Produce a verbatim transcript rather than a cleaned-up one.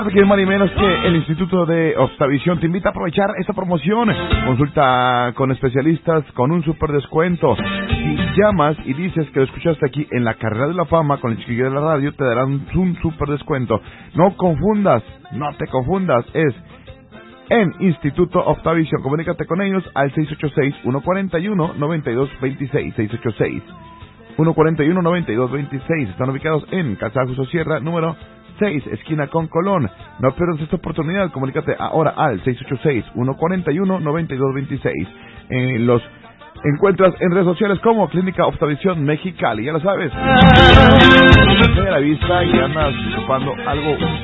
Aquí es más ni menos que el Instituto de Optavisión te invita a aprovechar esta promoción. Consulta con especialistas con un super descuento. Si llamas y dices que lo escuchaste aquí en la Carrera de la Fama con el Chiquillo de la Radio, te darán un super descuento. No confundas, no te confundas, es en Instituto Optavisión. Comunícate con ellos al seis ocho seis, uno cuatro uno, nueve dos dos seis, seis ocho seis, uno cuatro uno, nueve dos dos seis. Están ubicados en Calzada Justo Sierra, número seis, esquina con Colón. No pierdas esta oportunidad, comunícate ahora al seis ocho seis, uno cuatro uno, nueve dos dos seis. Eh, los encuentras en redes sociales como Clínica Optavisión Mexicali, ya lo sabes. De la vista y andas ocupando algo